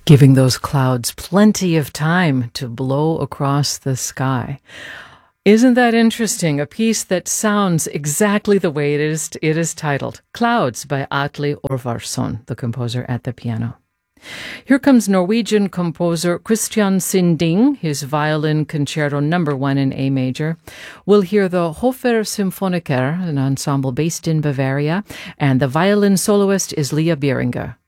giving those clouds plenty of time to blow across the sky. Isn't that interesting? A piece that sounds exactly the way it is titled, Clouds by Atle Orvarsson, the composer at the piano. Here comes Norwegian composer Christian Sinding, his violin concerto number 1 in A major. We'll hear the Hofer Symphoniker, an ensemble based in Bavaria, and the violin soloist is Leah Bieringer.